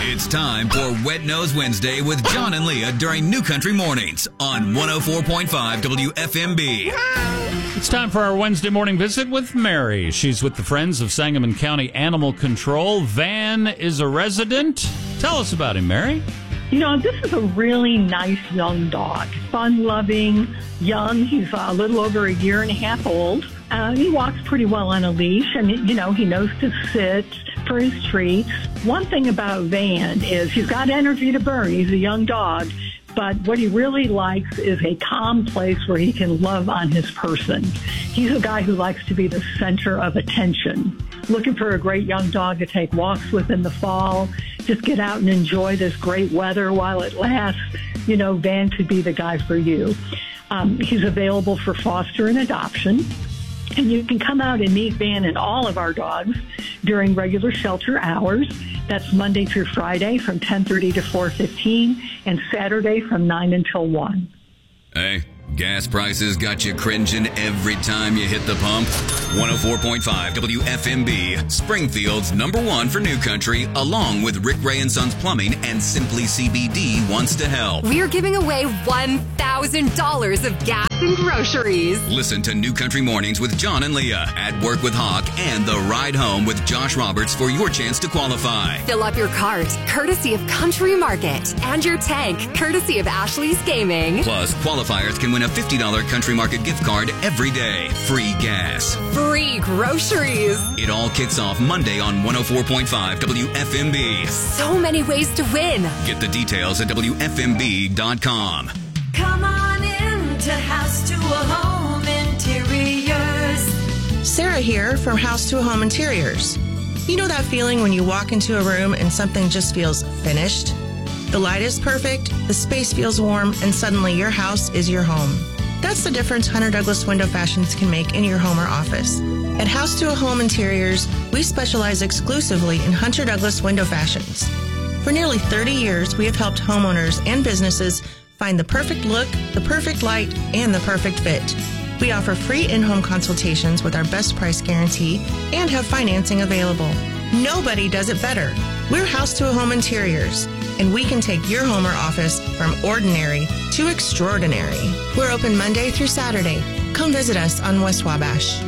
It's time for Wet Nose Wednesday with John and Leah during New Country Mornings on 104.5 WFMB. It's time for our Wednesday morning visit with Mary. She's with the Friends of Sangamon County Animal Control. Van is a resident. Tell us about him, Mary. You know, this is a really nice young dog. Fun-loving, young. He's a little over a year and a half old. He walks pretty well on a leash, and, you know, he knows to sit for his treats. One thing about Van is he's got energy to burn. He's a young dog. But what he really likes is a calm place where he can love on his person. He's a guy who likes to be the center of attention. Looking for a great young dog to take walks with in the fall, just get out and enjoy this great weather while it lasts. You know, Van could be the guy for you. He's available for foster and adoption. And you can come out and meet Van and all of our dogs during regular shelter hours. That's Monday through Friday from 10:30 to 4:15 and Saturday from 9 until 1. Hey, gas prices got you cringing every time you hit the pump? 104.5 WFMB, Springfield's #1 for New Country, along with Rick Ray & Sons Plumbing and Simply CBD wants to help. We're giving away $1,000 of gas and groceries. Listen to New Country Mornings with John and Leah, At Work with Hawk, and The Ride Home with Josh Roberts for your chance to qualify. Fill up your cart, courtesy of Country Market, and your tank, courtesy of Ashley's Gaming. Plus, qualifiers can win a $50 Country Market gift card every day. Free gas. Free groceries. It all kicks off Monday on 104.5 WFMB. So many ways to win. Get the details at WFMB.com. Come on in to House to a Home Interiors. Sarah here from House to a Home Interiors. You know that feeling when you walk into a room and something just feels finished? The light is perfect, the space feels warm, and suddenly your house is your home. That's the difference Hunter Douglas Window Fashions can make in your home or office. At House to a Home Interiors, we specialize exclusively in Hunter Douglas Window Fashions. For nearly 30 years, we have helped homeowners and businesses find the perfect look, the perfect light, and the perfect fit. We offer free in-home consultations with our best price guarantee and have financing available. Nobody does it better. We're House to a Home Interiors, and we can take your home or office from ordinary to extraordinary. We're open Monday through Saturday. Come visit us on West Wabash.